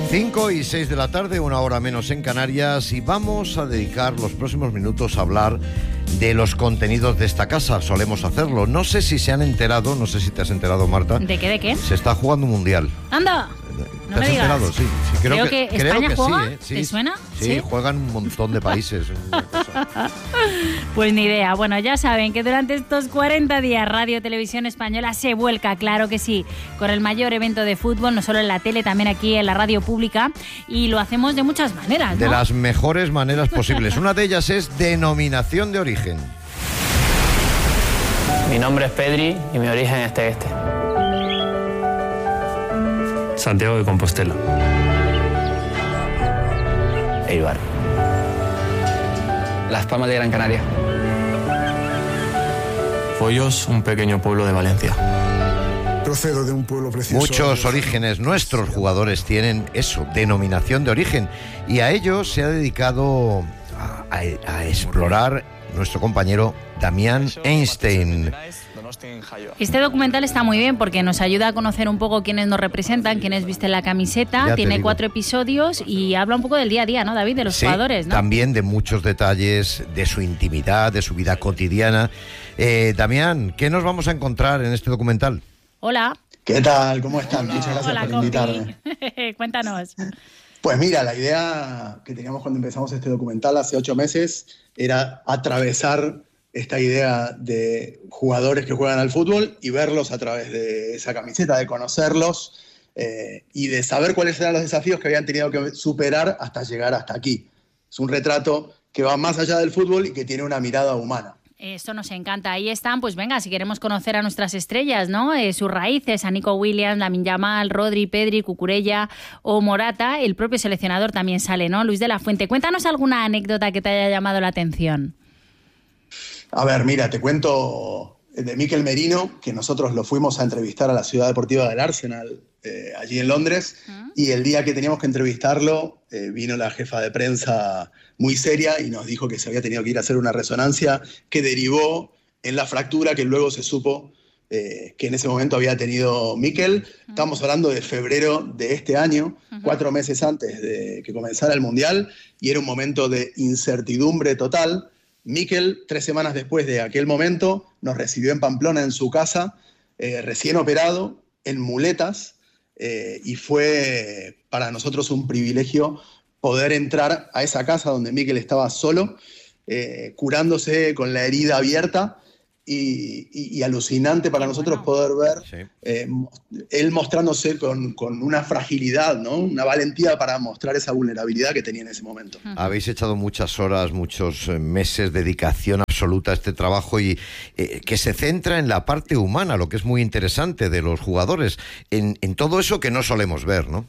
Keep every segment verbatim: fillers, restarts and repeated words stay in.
cinco y seis de la tarde, una hora menos en Canarias, y vamos a dedicar los próximos minutos a hablar de los contenidos de esta casa. Solemos hacerlo. No sé si se han enterado, no sé si te has enterado, Marta. ¿De qué, de qué? Se está jugando un mundial. ¡Anda! ¿Te has enterado? Sí, sí, creo, creo que, que creo España que juega. sí, ¿eh? Sí, ¿Te suena? Sí, sí, juegan un montón de países. Pues ni idea. Bueno, ya saben que durante estos cuarenta días Radio Televisión Española se vuelca, claro que sí, con el mayor evento de fútbol, no solo en la tele, también aquí en la radio pública, y lo hacemos de muchas maneras, ¿no? De las mejores maneras posibles. Una de ellas es denominación de origen. Mi nombre es Pedri y mi origen es Tegueste. Santiago de Compostela. Eibar. Las Palmas de Gran Canaria. Foyos, un pequeño pueblo de Valencia. Procedo de un pueblo precioso. Muchos orígenes. Nuestros jugadores tienen eso, denominación de origen. Y a ello se ha dedicado a, a, a explorar nuestro compañero Damián Einstein. Este documental está muy bien porque nos ayuda a conocer un poco quiénes nos representan, quiénes visten la camiseta. Tiene cuatro episodios y habla un poco del día a día, ¿no, David? De los sí, jugadores, ¿no? También de muchos detalles de su intimidad, de su vida cotidiana. Eh, Damián, ¿qué nos vamos a encontrar en este documental? Hola. ¿Qué tal? ¿Cómo están? Hola. Muchas gracias Hola, por compi. invitarme. Cuéntanos. Pues mira, la idea que teníamos cuando empezamos este documental hace ocho meses era atravesar esta idea de jugadores que juegan al fútbol y verlos a través de esa camiseta, de conocerlos eh, y de saber cuáles eran los desafíos que habían tenido que superar hasta llegar hasta aquí. Es un retrato que va más allá del fútbol y que tiene una mirada humana. Esto nos encanta. Ahí están, pues venga, si queremos conocer a nuestras estrellas, ¿no? Eh, sus raíces, a Nico Williams, Lamine Yamal, Rodri, Pedri, Cucurella o Morata. El propio seleccionador también sale, ¿no? Luis de la Fuente. Cuéntanos alguna anécdota que te haya llamado la atención. A ver, mira, te cuento de Mikel Merino, que nosotros lo fuimos a entrevistar a la Ciudad Deportiva del Arsenal, eh, allí en Londres, ¿Mm? Y el día que teníamos que entrevistarlo, eh, vino la jefa de prensa muy seria y nos dijo que se había tenido que ir a hacer una resonancia que derivó en la fractura que luego se supo eh, que en ese momento había tenido Mikel. ¿Mm? Estamos hablando de febrero de este año, uh-huh. cuatro meses antes de que comenzara el Mundial, y era un momento de incertidumbre total. Mikel, tres semanas después de aquel momento, nos recibió en Pamplona, en su casa, eh, recién operado, en muletas, eh, y fue para nosotros un privilegio poder entrar a esa casa donde Mikel estaba solo, eh, curándose con la herida abierta, y, y, y alucinante para nosotros poder ver sí. eh, él mostrándose con, con una fragilidad, ¿no? Una valentía para mostrar esa vulnerabilidad que tenía en ese momento. Uh-huh. Habéis echado muchas horas, muchos meses, dedicación absoluta a este trabajo y eh, que se centra en la parte humana, lo que es muy interesante de los jugadores, en, en todo eso que no solemos ver, ¿no?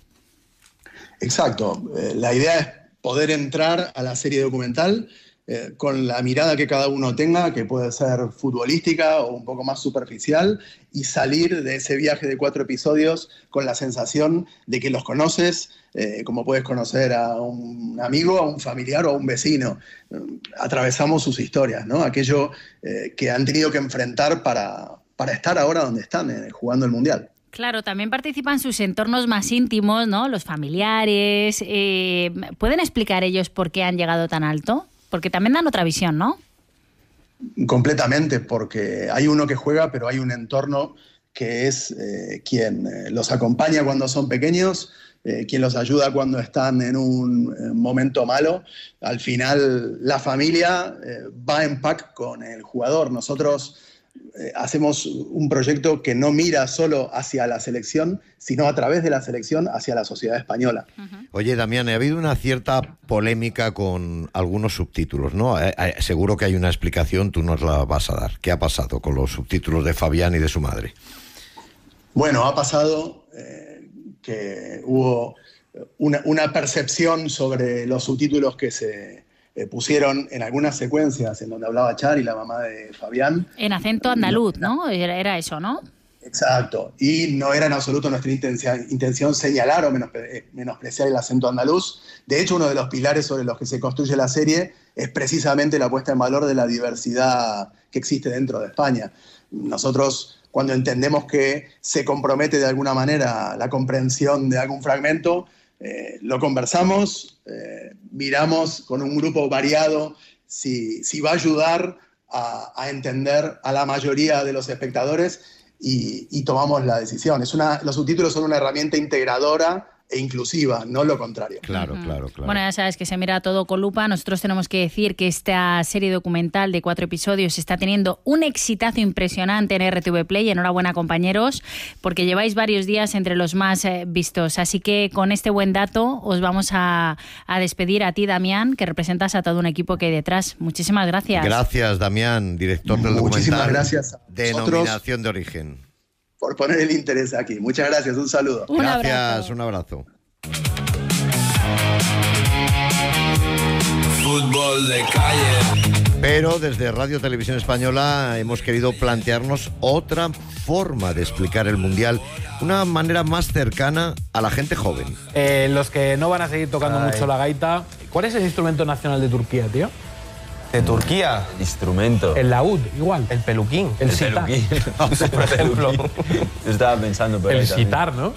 Exacto. Eh, la idea es poder entrar a la serie documental Eh, con la mirada que cada uno tenga, que puede ser futbolística o un poco más superficial, y salir de ese viaje de cuatro episodios con la sensación de que los conoces, eh, como puedes conocer a un amigo, a un familiar o a un vecino. Eh, atravesamos sus historias, ¿no? Aquello eh, que han tenido que enfrentar para, para estar ahora donde están, eh, jugando el Mundial. Claro, también participan sus entornos más íntimos, ¿no? Los familiares. Eh, ¿Pueden explicar ellos por qué han llegado tan alto? Porque también dan otra visión, ¿no? Completamente, porque hay uno que juega, pero hay un entorno que es eh, quien eh, los acompaña cuando son pequeños, eh, quien los ayuda cuando están en un eh, momento malo. Al final, la familia eh, va en pack con el jugador. Nosotros eh, hacemos un proyecto que no mira solo hacia la selección, sino a través de la selección hacia la sociedad española. Uh-huh. Oye, Damián, ha habido una cierta polémica con algunos subtítulos, ¿no? Eh, eh, seguro que hay una explicación, tú nos la vas a dar. ¿Qué ha pasado con los subtítulos de Fabián y de su madre? Bueno, ha pasado eh, que hubo una, una percepción sobre los subtítulos que se eh, pusieron en algunas secuencias en donde hablaba Chari, la mamá de Fabián. En acento andaluz, ¿no? Era, era eso, ¿no? Exacto, y no era en absoluto nuestra intención, intención señalar o menospre- menospreciar el acento andaluz. De hecho, uno de los pilares sobre los que se construye la serie es precisamente la puesta en valor de la diversidad que existe dentro de España. Nosotros, cuando entendemos que se compromete de alguna manera la comprensión de algún fragmento, eh, lo conversamos, eh, miramos con un grupo variado si, si va a ayudar a, a entender a la mayoría de los espectadores y, y tomamos la decisión. Es una, los subtítulos son una herramienta integradora e inclusiva, no lo contrario. Claro, claro, claro. Bueno, ya sabes que se mira todo con lupa. Nosotros tenemos que decir que esta serie documental de cuatro episodios está teniendo un exitazo impresionante en R T V Play. Enhorabuena, compañeros, porque lleváis varios días entre los más eh, vistos. Así que con este buen dato os vamos a, a despedir a ti, Damián, que representas a todo un equipo que hay detrás. Muchísimas gracias. Gracias, Damián, director del Muchísimas documental gracias a Denominación de Origen. Por poner el interés aquí. Muchas gracias, un saludo. Un Gracias, abrazo. un abrazo. Fútbol de calle. Pero desde Radio Televisión Española hemos querido plantearnos otra forma de explicar el Mundial, una manera más cercana a la gente joven. Eh, los que no van a seguir tocando Ay. mucho la gaita, ¿cuál es el instrumento nacional de Turquía, tío? De Turquía. Instrumento. El laúd, igual. El peluquín. El el sitar. peluquín. Por ejemplo. Yo estaba pensando por ahí El también. sitar, ¿no?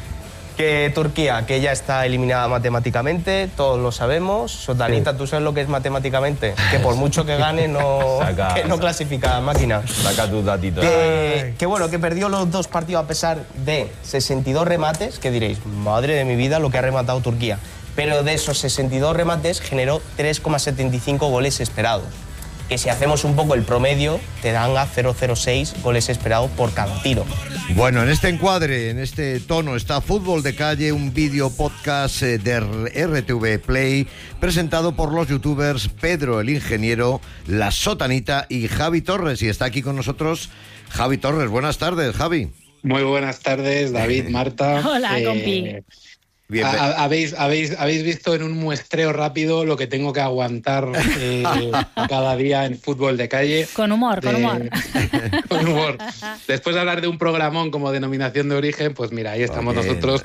Que Turquía, que ya está eliminada matemáticamente, todos lo sabemos. Sotanita, ¿tú sabes lo que es matemáticamente? Que por mucho que gane no, Saca, que no clasifica a máquina. Saca tus datitos. Que, que bueno, que perdió los dos partidos a pesar de sesenta y dos remates, que diréis, madre de mi vida lo que ha rematado Turquía. Pero de esos sesenta y dos remates generó tres coma setenta y cinco goles esperados. Que si hacemos un poco el promedio, te dan a cero coma cero seis goles esperados por cada tiro. Bueno, en este encuadre, en este tono, está Fútbol de Calle, un vídeo podcast eh, de R T V Play, presentado por los youtubers Pedro el Ingeniero, La Sotanita y Javi Torres. Y está aquí con nosotros Javi Torres. Buenas tardes, Javi. Muy buenas tardes, David, Marta. Hola, Eh, compi. Bien, ha- habéis, habéis, habéis visto en un muestreo rápido lo que tengo que aguantar eh, cada día en fútbol de calle. Con humor, con Eh, humor. Con humor. Después de hablar de un programón como Denominación de Origen, pues mira, ahí estamos Oye, nosotros.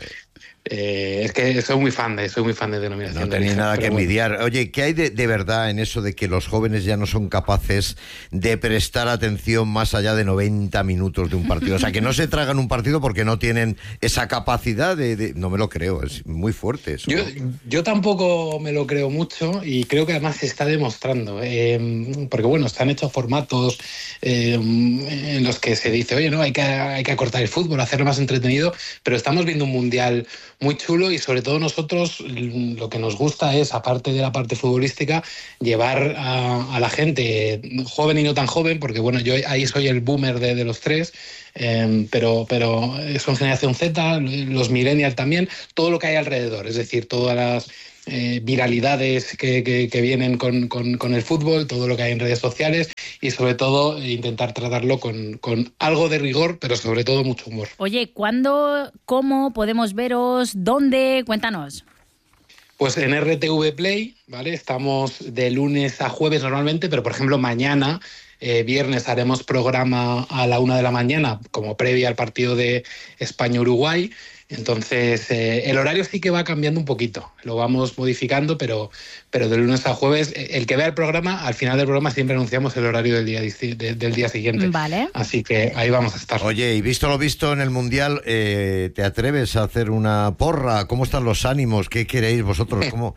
Eh, es que soy muy fan de, soy muy fan de Denominación No de tenéis Origen. nada que pero bueno. envidiar. Oye, ¿qué hay de, de verdad en eso de que los jóvenes ya no son capaces de prestar atención más allá de noventa minutos de un partido? O sea, que no se tragan un partido porque no tienen esa capacidad de... de- no me lo creo, es muy fuerte eso. Yo, yo tampoco me lo creo mucho y creo que además se está demostrando, eh, porque bueno, están hechos formatos eh, en los que se dice, oye, no, hay que, hay que acortar el fútbol, hacerlo más entretenido, pero estamos viendo un mundial muy chulo y sobre todo nosotros lo que nos gusta es, aparte de la parte futbolística, llevar a, a la gente joven y no tan joven, porque bueno, yo ahí soy el boomer de, de los tres, eh, pero, pero son generación Z, los millennials también, todo lo que hay alrededor, es decir, todas las eh, viralidades que, que, que vienen con, con, con el fútbol, todo lo que hay en redes sociales y sobre todo eh, intentar tratarlo con, con algo de rigor, pero sobre todo mucho humor. Oye, ¿cuándo, cómo podemos veros? ¿Dónde? Cuéntanos. Pues en R T V Play, ¿vale? Estamos de lunes a jueves normalmente, pero por ejemplo mañana, eh, viernes, haremos programa a la una de la mañana como previa al partido de España-Uruguay. Entonces, eh, el horario sí que va cambiando un poquito, lo vamos modificando, pero, pero de lunes a jueves, eh, el que vea el programa, al final del programa siempre anunciamos el horario del día, disti- de- del día siguiente. Vale. Así que ahí vamos a estar. Oye, y visto lo visto en el Mundial, eh, ¿te atreves a hacer una porra? ¿Cómo están los ánimos? ¿Qué queréis vosotros? ¿Cómo?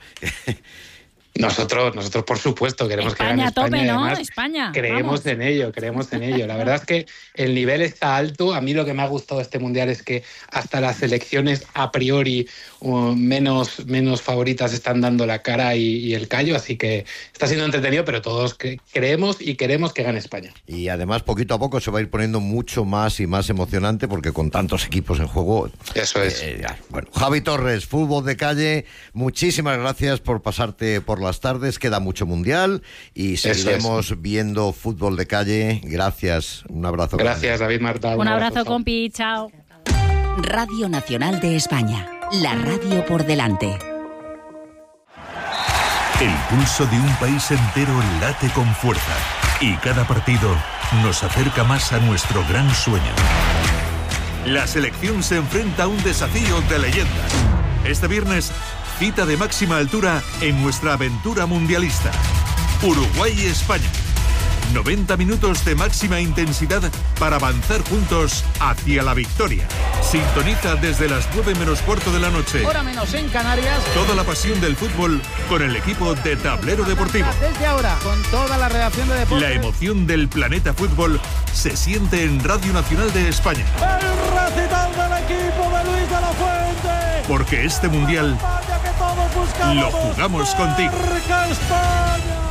Nosotros, nosotros por supuesto, queremos que España gane a tope, España. y ¿no? además España, Creemos vamos. en ello, creemos en ello. La verdad es que el nivel está alto. A mí lo que me ha gustado de este Mundial es que hasta las selecciones a priori uh, menos, menos favoritas están dando la cara y, y el callo, así que está siendo entretenido, pero todos cre- creemos y queremos que gane España. Y además, poquito a poco se va a ir poniendo mucho más y más emocionante porque con tantos equipos en juego... Eso es. Eh, ya. Bueno, Javi Torres, Fútbol de Calle, muchísimas gracias por pasarte por las tardes. Queda mucho Mundial y Eso seguiremos viendo Fútbol de Calle. Gracias, un abrazo. Gracias, David, Marta. Un abrazo, chao. compi. Chao. Radio Nacional de España. La radio por delante. El pulso de un país entero late con fuerza y cada partido nos acerca más a nuestro gran sueño. La selección se enfrenta a un desafío de leyendas. Este viernes, cita de máxima altura en nuestra aventura mundialista. Uruguay y España. noventa minutos de máxima intensidad para avanzar juntos hacia la victoria. Sintoniza desde las nueve menos cuarto de la noche. Hora menos en Canarias. Toda la pasión del fútbol con el equipo de Tablero Deportivo. Desde ahora, con toda la redacción de deportes. La emoción del planeta fútbol se siente en Radio Nacional de España. El recital del equipo de Luis de la Fuente. Porque este mundial lo jugamos contigo. España.